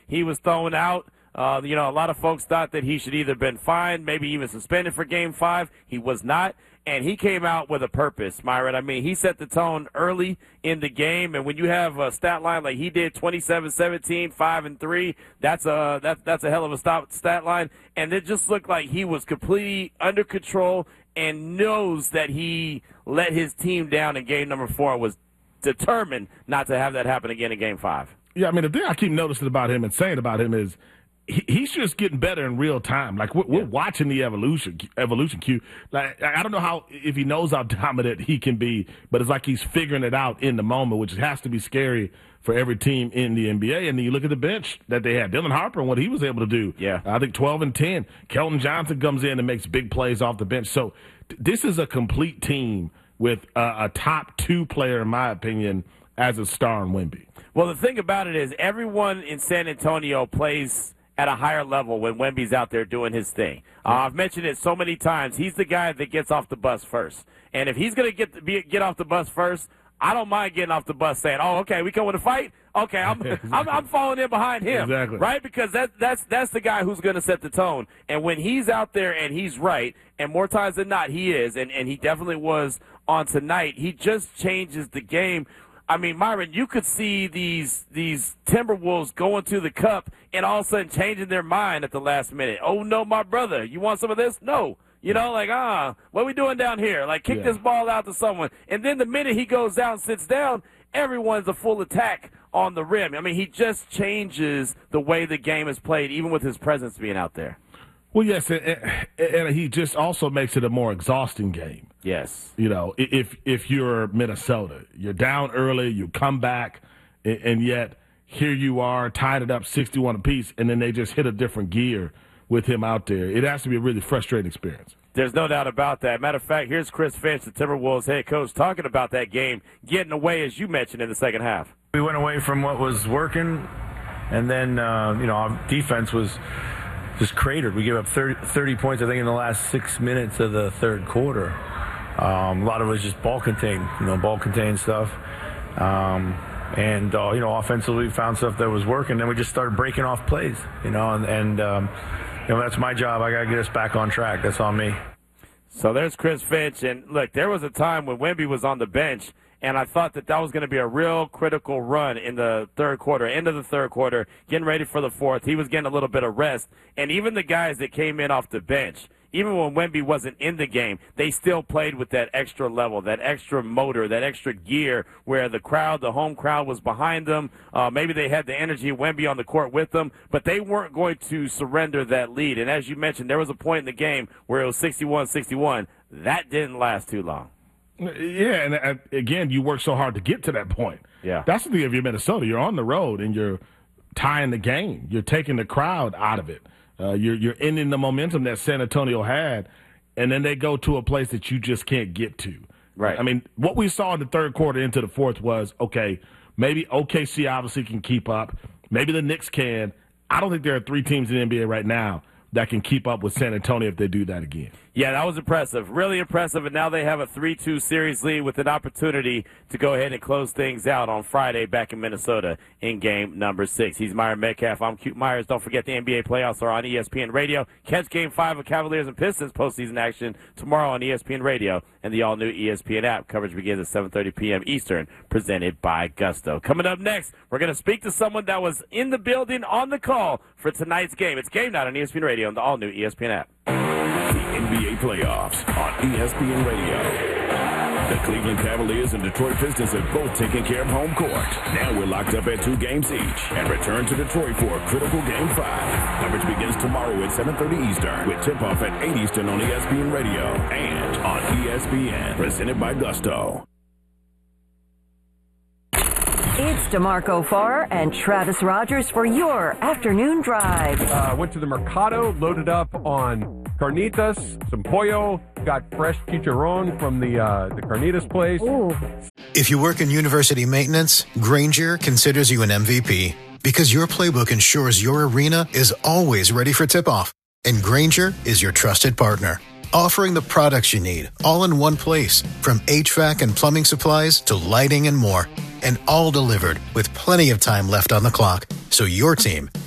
he was thrown out. A lot of folks thought that he should either been fined, maybe even suspended for Game 5. He was not, and he came out with a purpose, Myron. I mean, he set the tone early in the game, and when you have a stat line like he did, 27-17, 5-3, that's a hell of a stat line, and it just looked like he was completely under control and knows that he let his team down in game number 4 and was determined not to have that happen again in Game 5. Yeah, I mean, the thing I keep noticing about him and saying about him is he's just getting better in real time. Like, we're watching the evolution, Q. Like, I don't know if he knows how dominant he can be, but it's like he's figuring it out in the moment, which has to be scary for every team in the NBA. And then you look at the bench that they had. Dylan Harper and what he was able to do. Yeah. I think 12 and 10. Kelton Johnson comes in and makes big plays off the bench. So this is a complete team with a top 2 player, in my opinion, as a star in Wemby. Well, the thing about it is everyone in San Antonio plays at a higher level when Wemby's out there doing his thing. I've mentioned it so many times. He's the guy that gets off the bus first. And if he's going to get off the bus first, I don't mind getting off the bus saying, "Oh, okay, we coming to fight? Okay, I'm falling in behind him." Exactly. Right? Because that's the guy who's going to set the tone. And when he's out there and he's right, and more times than not he is, and he definitely was on tonight, he just changes the game. I mean, Myron, you could see these Timberwolves going to the cup and all of a sudden changing their mind at the last minute. "Oh, no, my brother, you want some of this?" No. What are we doing down here? Like, kick this ball out to someone. And then the minute he goes down and sits down, everyone's a full attack on the rim. I mean, he just changes the way the game is played, even with his presence being out there. Well, yes, and he just also makes it a more exhausting game. Yes. If you're Minnesota, you're down early, you come back, and yet here you are, tied it up 61 apiece, and then they just hit a different gear with him out there. It has to be a really frustrating experience. There's no doubt about that. Matter of fact, here's Chris Finch, the Timberwolves head coach, talking about that game getting away, as you mentioned, in the second half. We went away from what was working, and then, our defense was just cratered. We gave up 30 points, I think, in the last 6 minutes of the third quarter. A lot of it was just ball contained stuff. Offensively we found stuff that was working. Then we just started breaking off plays, that's my job. I got to get us back on track. That's on me. So there's Chris Finch. And, look, there was a time when Wemby was on the bench, and I thought that was going to be a real critical run in the third quarter, end of the third quarter, getting ready for the fourth. He was getting a little bit of rest. And even the guys that came in off the bench, even when Wemby wasn't in the game, they still played with that extra level, that extra motor, that extra gear where the home crowd was behind them. Maybe they had the energy of Wemby on the court with them, but they weren't going to surrender that lead. And as you mentioned, there was a point in the game where it was 61-61. That didn't last too long. Yeah, and again, you work so hard to get to that point. Yeah. That's the thing if you're Minnesota. You're on the road, and you're tying the game. You're taking the crowd out of it. You're ending the momentum that San Antonio had, and then they go to a place that you just can't get to. Right. I mean, what we saw in the third quarter into the fourth was, okay, maybe OKC obviously can keep up. Maybe the Knicks can. I don't think there are 3 teams in the NBA right now that can keep up with San Antonio if they do that again. Yeah, that was impressive. Really impressive. And now they have a 3-2 series lead with an opportunity to go ahead and close things out on Friday back in Minnesota in game number 6. He's Myron Metcalf. I'm Cute Myers. Don't forget the NBA playoffs are on ESPN Radio. Catch game 5 of Cavaliers and Pistons postseason action tomorrow on ESPN Radio and the all-new ESPN app. Coverage begins at 7:30 p.m. Eastern, presented by Gusto. Coming up next, we're going to speak to someone that was in the building on the call for tonight's game. It's Game Night on ESPN Radio and the all-new ESPN app. The NBA playoffs on ESPN Radio. The Cleveland Cavaliers and Detroit Pistons have both taken care of home court. Now we're locked up at 2 games each and return to Detroit for a critical Game 5. Coverage begins tomorrow at 7:30 Eastern with tip-off at 8 Eastern on ESPN Radio and on ESPN, presented by Gusto. It's DeMarco Farr and Travis Rogers for your afternoon drive. Went to the Mercado, loaded up on carnitas, some pollo, got fresh chicharron from the carnitas place. Ooh. If you work in university maintenance, Grainger considers you an MVP because your playbook ensures your arena is always ready for tip-off. And Grainger is your trusted partner, offering the products you need all in one place, from HVAC and plumbing supplies to lighting and more. And all delivered with plenty of time left on the clock, so your team